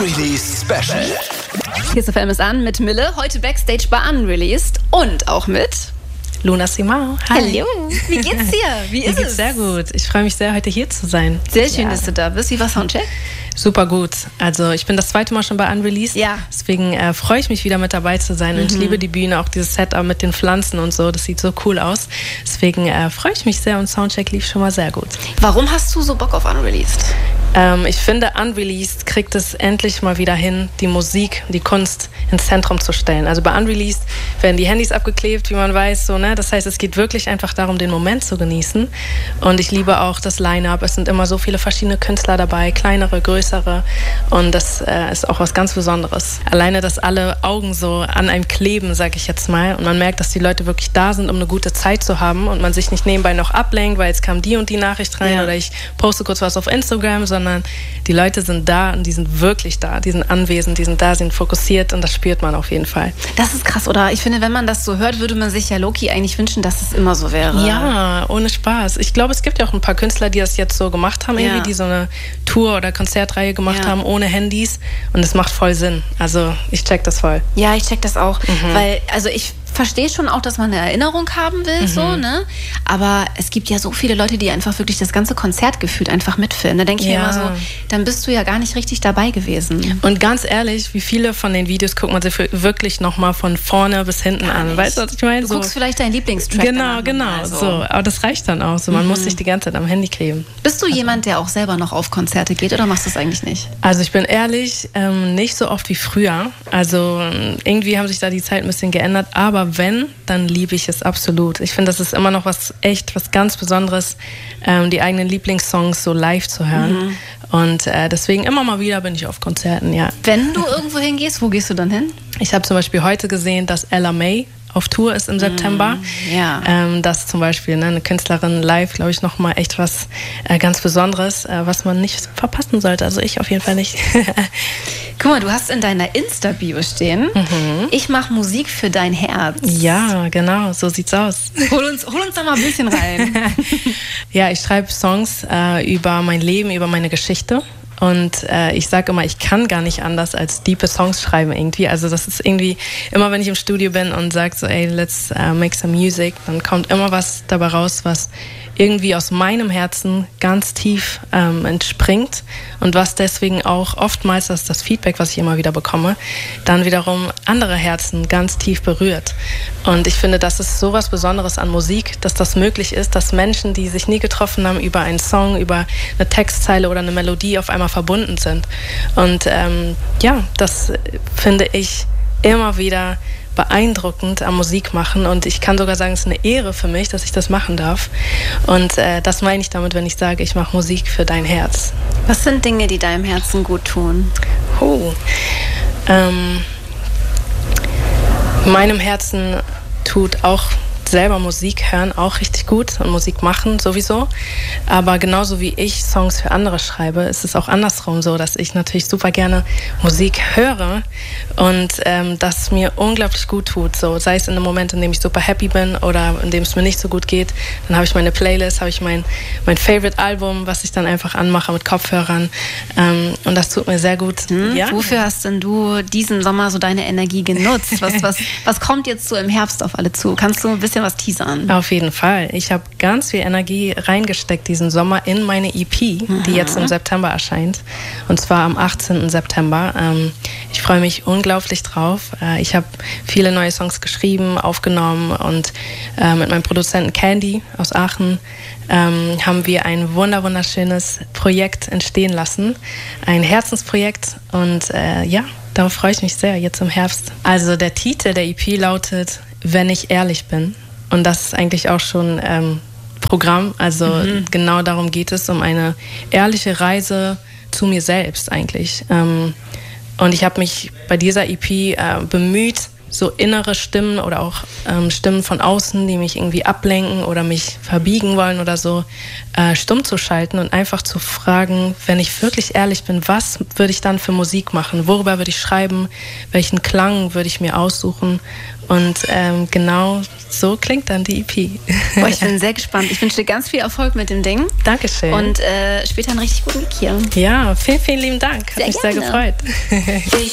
Unreleased Special. Hier ist der Film ist an mit Mille, heute Backstage bei Unreleased und auch mit Luna Simao. Hallo, wie geht's dir? Wie ist es? Sehr gut. Ich freue mich sehr, heute hier zu sein. Sehr schön, dass du da bist. Wie war Soundcheck? Super gut. Also ich bin das zweite Mal schon bei Unreleased. Ja. Deswegen freue ich mich wieder mit dabei zu sein. Und ich liebe die Bühne, auch dieses Setup mit den Pflanzen und so. Das sieht so cool aus. Deswegen freue ich mich sehr und Soundcheck lief schon mal sehr gut. Warum hast du so Bock auf Unreleased? Ich finde, Unreleased kriegt es endlich mal wieder hin, die Musik, die Kunst ins Zentrum zu stellen. Also bei Unreleased werden die Handys abgeklebt, wie man weiß. So, ne? Das heißt, es geht wirklich einfach darum, den Moment zu genießen. Und ich liebe auch das Line-Up. Es sind immer so viele verschiedene Künstler dabei, kleinere, größere. Und das ist auch was ganz Besonderes. Alleine, dass alle Augen so an einem kleben, sage ich jetzt mal. Und man merkt, dass die Leute wirklich da sind, um eine gute Zeit zu haben. Und man sich nicht nebenbei noch ablenkt, weil jetzt kam die und die Nachricht rein oder ich poste kurz was auf Instagram, sondern die Leute sind da und die sind wirklich da, die sind anwesend, die sind da, sind fokussiert und das spürt man auf jeden Fall. Das ist krass, oder? Ich finde, wenn man das so hört, würde man sich ja low-key eigentlich wünschen, dass es immer so wäre. Ja, ohne Spaß. Ich glaube, es gibt ja auch ein paar Künstler, die das jetzt so gemacht haben, irgendwie, die so eine Tour- oder Konzertreihe gemacht haben, ohne Handys und es macht voll Sinn. Also ich check das voll. Ja, ich check das auch, weil, also ich verstehe schon auch, dass man eine Erinnerung haben will, so, ne? Aber es gibt ja so viele Leute, die einfach wirklich das ganze Konzert gefühlt einfach mitfilmen. Da denke ich mir immer so, dann bist du ja gar nicht richtig dabei gewesen. Und ganz ehrlich, wie viele von den Videos guckt man sich wirklich nochmal von vorne bis hinten an? Weißt du, was ich meine? Du guckst vielleicht deinen Lieblingstrack. Genau. So. Aber das reicht dann auch. So, man muss sich die ganze Zeit am Handy kleben. Bist du jemand, der auch selber noch auf Konzerte geht oder machst du das eigentlich nicht? Also ich bin ehrlich, nicht so oft wie früher. Also irgendwie haben sich da die Zeit ein bisschen geändert. Aber wenn, dann liebe ich es absolut. Ich finde, das ist immer noch was ganz Besonderes, die eigenen Lieblingssongs so live zu hören. Und deswegen immer mal wieder bin ich auf Konzerten, ja. Wenn du irgendwo hingehst, wo gehst du dann hin? Ich habe zum Beispiel heute gesehen, dass Ella May auf Tour ist im September. Das zum Beispiel, ne, eine Künstlerin live, glaube ich, nochmal echt was ganz Besonderes, was man nicht verpassen sollte. Also ich auf jeden Fall nicht. Guck mal, du hast in deiner Insta-Bio stehen, ich mache Musik für dein Herz. Ja, genau, so sieht's aus. Hol uns da mal ein bisschen rein. Ja, ich schreibe Songs über mein Leben, über meine Geschichte. Und ich sage immer, ich kann gar nicht anders als diepe Songs schreiben irgendwie. Also das ist irgendwie, immer wenn ich im Studio bin und sage so, ey, let's make some music, dann kommt immer was dabei raus, was irgendwie aus meinem Herzen ganz tief entspringt und was deswegen auch oftmals, das ist das Feedback, was ich immer wieder bekomme, dann wiederum andere Herzen ganz tief berührt. Und ich finde, das ist so was Besonderes an Musik, dass das möglich ist, dass Menschen, die sich nie getroffen haben, über einen Song, über eine Textzeile oder eine Melodie auf einmal verbunden sind. Und das finde ich immer wieder beeindruckend am Musik machen und ich kann sogar sagen, es ist eine Ehre für mich, dass ich das machen darf und das meine ich damit, wenn ich sage, ich mache Musik für dein Herz. Was sind Dinge, die deinem Herzen gut tun? Meinem Herzen tut auch selber Musik hören auch richtig gut und Musik machen sowieso, aber genauso wie ich Songs für andere schreibe, ist es auch andersrum so, dass ich natürlich super gerne Musik höre und das mir unglaublich gut tut, so sei es in einem Moment, in dem ich super happy bin oder in dem es mir nicht so gut geht, dann habe ich meine Playlist, habe ich mein Favorite-Album, was ich dann einfach anmache mit Kopfhörern und das tut mir sehr gut. Ja. Wofür hast denn du diesen Sommer so deine Energie genutzt? Was kommt jetzt so im Herbst auf alle zu? Kannst du ein bisschen was teasern? Auf jeden Fall. Ich habe ganz viel Energie reingesteckt diesen Sommer in meine EP, die jetzt im September erscheint. Und zwar am 18. September. Ich freue mich unglaublich drauf. Ich habe viele neue Songs geschrieben, aufgenommen und mit meinem Produzenten Candy aus Aachen haben wir ein wunderschönes Projekt entstehen lassen. Ein Herzensprojekt und darauf freue ich mich sehr, jetzt im Herbst. Also der Titel der EP lautet Wenn ich ehrlich bin. Und das ist eigentlich auch schon Programm. Also genau darum geht es, um eine ehrliche Reise zu mir selbst eigentlich. Und ich habe mich bei dieser EP bemüht, so innere Stimmen oder auch Stimmen von außen, die mich irgendwie ablenken oder mich verbiegen wollen oder so, stumm zu schalten und einfach zu fragen, wenn ich wirklich ehrlich bin, was würde ich dann für Musik machen? Worüber würde ich schreiben? Welchen Klang würde ich mir aussuchen? Und genau so klingt dann die EP. Boah, ich bin sehr gespannt. Ich wünsche dir ganz viel Erfolg mit dem Ding. Dankeschön. Und später einen richtig guten Gig hier. Ja, vielen, vielen lieben Dank. Hat mich sehr gefreut.